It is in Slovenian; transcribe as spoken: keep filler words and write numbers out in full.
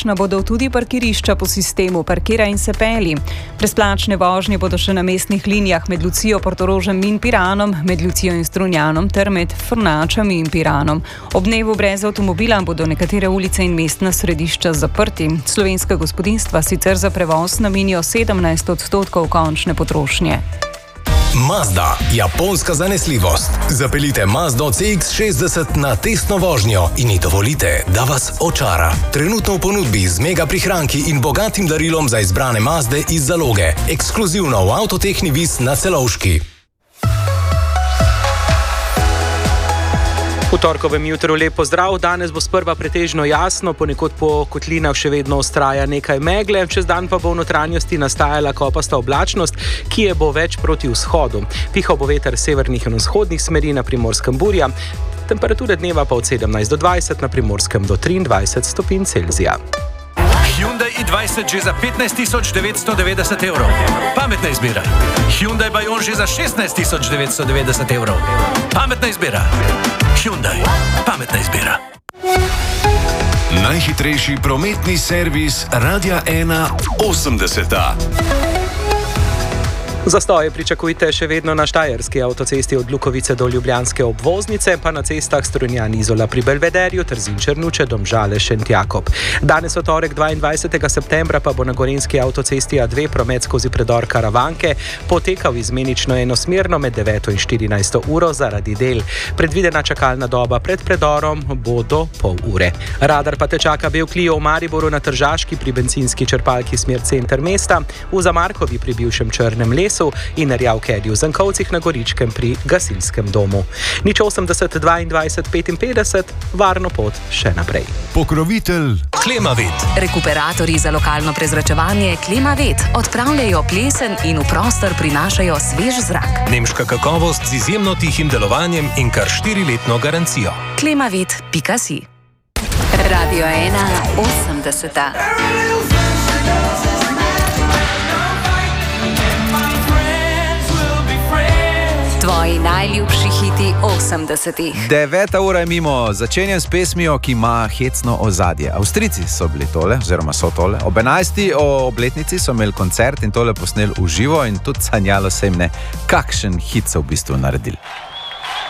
brezplačna bodo tudi parkirišča po sistemu Parkiraj in se pelji. Brezplačne vožnje bodo še na mestnih linijah med Lucijo, Portorožem in Piranom, med Lucijo in Strunjanom ter med Frnačami in Piranom. Ob dnevu brez avtomobila bodo nekatere ulice in mestna središča zaprti. Slovenska gospodinjstva sicer za prevoz namenijo sedemnajst odstotkov končne potrošnje. Mazda, japonska zanesljivost. Zapeljite Mazdo C X šestdeset na testno vožnjo in ji dovolite, da vas očara. Trenutno v ponudbi z mega prihranki in bogatim darilom za izbrane Mazde iz zaloge. Ekskluzivno v Avtotehni Vis na Celovški. V torkovem jutru lep pozdrav. Danes bo sprva pretežno jasno, ponekod po kotlinah še vedno vztraja nekaj megle, čez dan pa bo v notranjosti nastajala kopasta oblačnost, ki je bo več proti vzhodu. Pihal bo veter severnih in vzhodnih smeri, na Primorskem burja, temperature dneva pa od sedemnajst do dvajset, na Primorskem do triindvajset stopinj Celzija. Hyundai i dvajset že za petnajst tisoč devetsto devetdeset evrov. Pametna izbira. Hyundai Bayon že za šestnajst tisoč devetsto devetdeset evrov. Pametna izbira. Hyundai. Pametna izbira. Najhitrejši prometni servis Radia ena osemdeseta. Zastoje pričakujte še vedno na štajerski avtocesti od Lukovice do ljubljanske obvoznice, pa na cestah Strunjan Izola pri Belvederju, Trzin Črnuče, Domžale, Šentjakob. Danes v torek dvaindvajsetega septembra pa bo na gorenjski avtocesti A dve promet skozi predor Karavanke potekal izmenično enosmerno med deveto in štirinajsto uro zaradi del. Predvidena čakalna doba pred predorom bo do pol ure. Radar pa te čaka bel Clio v Mariboru na Tržaški pri bencinski črpalki smer center mesta, v Zamarkovi pri bivšem Črnem lesu in Rjav Kedi v Zankovcih na Goričkem pri gasilskem domu. Nič osemdeset dvaindvajset petinpetdeset, varno pot še naprej. Pokrovitelj Klimavet. Rekuperatorji za lokalno prezračevanje Klimavet odpravljajo plesen in v prostor prinašajo svež zrak. Nemška kakovost z izjemno tihim delovanjem in kar štiriletno garancijo. klimavet pika si. Radio ena osemdeseta. Tvoji najljubši hiti osemdesetih. Deveta ura je mimo, začenjam s pesmijo, ki ima hecno ozadje. Avstrijci so bili tole, oziroma so tole. Ob enajsti obletnici so imeli koncert in tole posneli v živo in tudi sanjalo se jim ne, kakšen hit so v bistvu naredili.